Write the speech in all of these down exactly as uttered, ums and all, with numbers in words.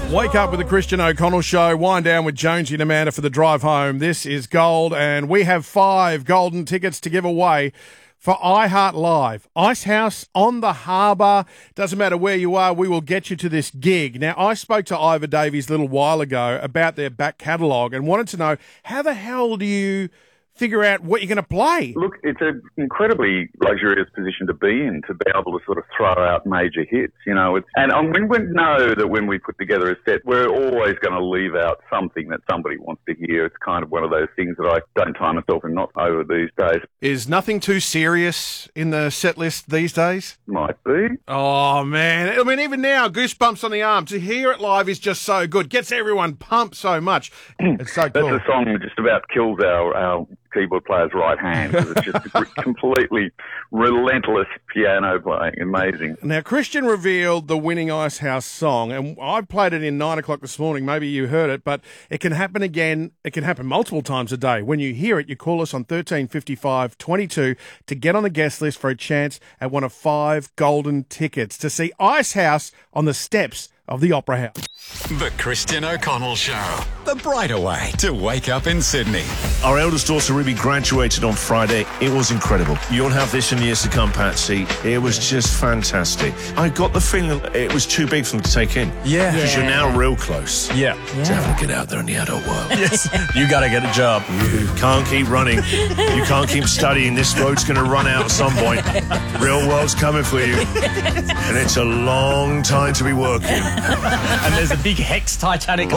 Wake up with the Christian O'Connell Show. Wind down with Jonesy and Amanda for the drive home. This is Gold, and we have five golden tickets to give away for iHeart Live. Icehouse on the Harbour. Doesn't matter where you are, we will get you to this gig. Now, I spoke to Ivor Davies a little while ago about their back catalogue and wanted to know, how the hell do you figure out what you're going to play? Look, it's an incredibly luxurious position to be in, to be able to sort of throw out major hits, you know. It's, and um, we, we know that when we put together a set, we're always going to leave out something that somebody wants to hear. It's kind of one of those things that I don't tie myself in knots over these days. Is nothing too serious in the set list these days? Might be. Oh, man. I mean, even now, goosebumps on the arm. To hear it live is just so good. Gets everyone pumped so much. It's so cool. That's a song that just about kills our... our keyboard player's right hand, because it's just a completely relentless piano playing. Amazing. Now, Christian revealed the winning Icehouse song, and I played it in nine o'clock this morning. Maybe you heard it, but it can happen again. It can happen multiple times a day. When you hear it, you call us on thirteen fifty-five twenty-two to get on the guest list for a chance at one of five golden tickets to see Icehouse on the steps of the Opera House. The Christian O'Connell Show. The brighter way to wake up in Sydney. Our eldest daughter Ruby graduated on Friday. It was incredible. You'll have this in years to come, Patsy. It was just fantastic. I got the feeling it was too big for them to take in. Yeah. Because yeah. you're now real close. Yeah. yeah. To having to get out there in the adult world. Yes. You got to get a job. You can't keep running. You can't keep studying. This road's going to run out at some point. Real world's coming for you. And it's a long time to be working. And there's a big Hex Titanic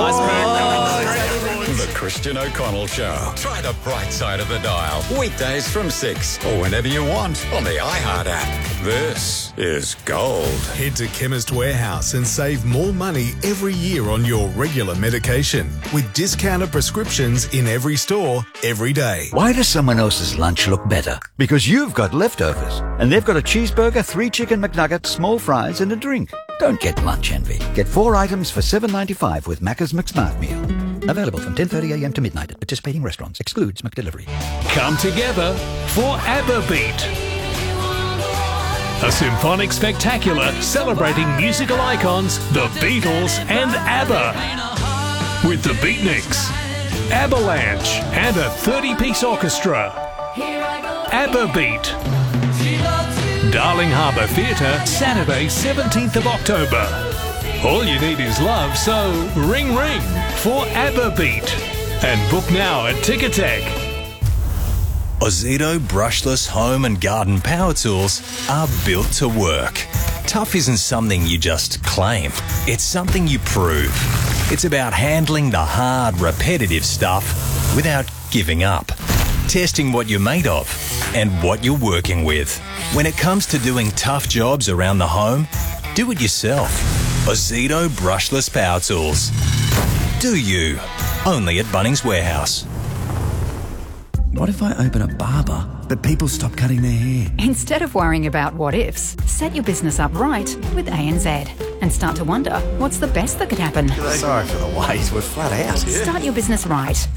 iceberg. The Christian O'Connell Show. Try the bright side of the dial. Weekdays from six or whenever you want on the iHeart app. This is Gold. Head to Chemist Warehouse and save more money every year on your regular medication with discounted prescriptions in every store, every day. Why does someone else's lunch look better? Because you've got leftovers. And they've got a cheeseburger, three chicken McNuggets, small fries and a drink. Don't get lunch envy. Get four items for seven ninety-five with Macca's McSmart Meal. Available from ten thirty a m to midnight at participating restaurants. Excludes McDelivery. Come together for ABBA Beat. A symphonic spectacular celebrating musical icons, the Beatles and ABBA. With the Beatniks, Avalanche and a thirty-piece orchestra. ABBA Beat. Darling Harbour Theatre, Saturday, seventeenth of October. All you need is love, so ring ring for ABBA Beat. And book now at Ticketek. Ozito brushless home and garden power tools are built to work. Tough isn't something you just claim. It's something you prove. It's about handling the hard, repetitive stuff without giving up. Testing what you're made of and what you're working with. When it comes to doing tough jobs around the home, do it yourself. Ozito brushless power tools. Do you? Only at Bunnings Warehouse. What if I open a barber, but people stop cutting their hair? Instead of worrying about what ifs, set your business up right with A N Z and start to wonder, what's the best that could happen? Sorry for the wait, we're flat out. Start your business right.